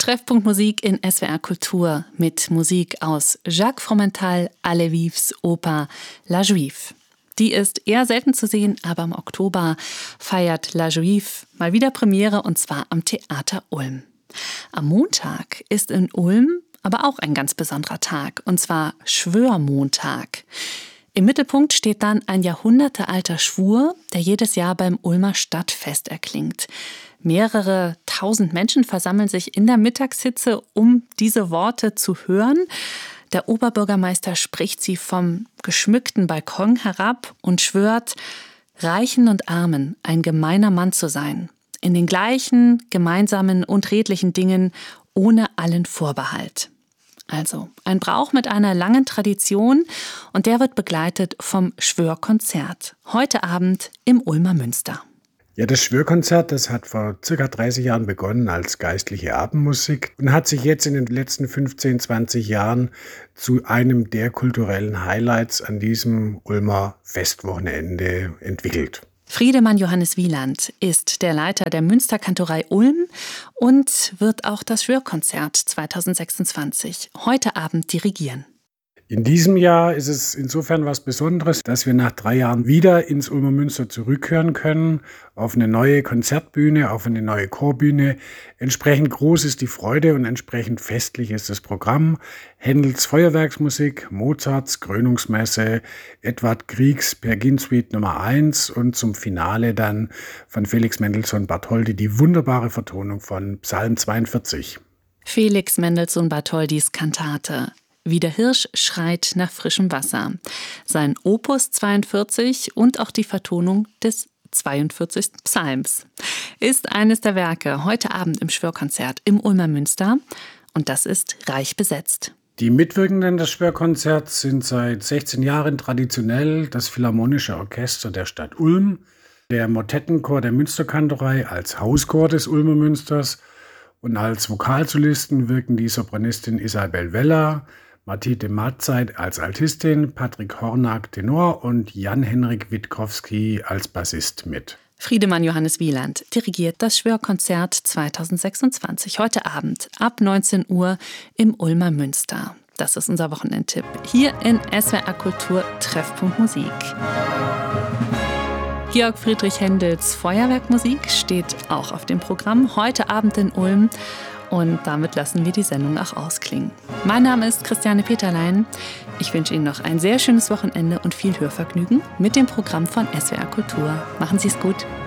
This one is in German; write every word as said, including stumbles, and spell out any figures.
Treffpunkt Musik in S W R Kultur mit Musik aus Jacques Fromental Alevivs Oper La Juive. Die ist eher selten zu sehen, aber im Oktober feiert La Juive mal wieder Premiere, und zwar am Theater Ulm. Am Montag ist in Ulm aber auch ein ganz besonderer Tag, und zwar Schwörmontag. Im Mittelpunkt steht dann ein jahrhundertealter Schwur, der jedes Jahr beim Ulmer Stadtfest erklingt. Mehrere tausend Menschen versammeln sich in der Mittagshitze, um diese Worte zu hören. Der Oberbürgermeister spricht sie vom geschmückten Balkon herab und schwört, Reichen und Armen ein gemeiner Mann zu sein, in den gleichen, gemeinsamen und redlichen Dingen, ohne allen Vorbehalt. Also ein Brauch mit einer langen Tradition, und der wird begleitet vom Schwörkonzert. Heute Abend im Ulmer Münster. Ja, das Schwörkonzert, das hat vor circa dreißig Jahren begonnen als geistliche Abendmusik und hat sich jetzt in den letzten fünfzehn, zwanzig Jahren zu einem der kulturellen Highlights an diesem Ulmer Festwochenende entwickelt. Friedemann Johannes Wieland ist der Leiter der Münsterkantorei Ulm und wird auch das Schwörkonzert zweitausendsechsundzwanzig heute Abend dirigieren. In diesem Jahr ist es insofern was Besonderes, dass wir nach drei Jahren wieder ins Ulmer Münster zurückkehren können, auf eine neue Konzertbühne, auf eine neue Chorbühne. Entsprechend groß ist die Freude und entsprechend festlich ist das Programm. Händels Feuerwerksmusik, Mozarts Krönungsmesse, Edvard Griegs Pergin-Suite Nummer eins und zum Finale dann von Felix Mendelssohn Bartholdy die wunderbare Vertonung von Psalm zweiundvierzig. Felix Mendelssohn Bartholdys Kantate Wie der Hirsch schreit nach frischem Wasser. Sein Opus zweiundvierzig und auch die Vertonung des zweiundvierzigsten Psalms ist eines der Werke heute Abend im Schwörkonzert im Ulmer Münster, und das ist reich besetzt. Die Mitwirkenden des Schwörkonzerts sind seit sechzehn Jahren traditionell das Philharmonische Orchester der Stadt Ulm, der Motettenchor der Münsterkantorei als Hauschor des Ulmer Münsters, und als Vokalsolisten wirken die Sopranistin Isabel Weller, Matite Matzeit als Altistin, Patrick Hornack Tenor und Jan-Henrik Witkowski als Bassist mit. Friedemann Johannes Wieland dirigiert das Schwörkonzert zweitausendsechsundzwanzig heute Abend ab neunzehn Uhr im Ulmer Münster. Das ist unser Wochenendtipp hier in S W R Kultur Treffpunkt Musik. Georg Friedrich Händels Feuerwerkmusik steht auch auf dem Programm heute Abend in Ulm. Und damit lassen wir die Sendung auch ausklingen. Mein Name ist Christiane Peterlein. Ich wünsche Ihnen noch ein sehr schönes Wochenende und viel Hörvergnügen mit dem Programm von S W R Kultur. Machen Sie es gut.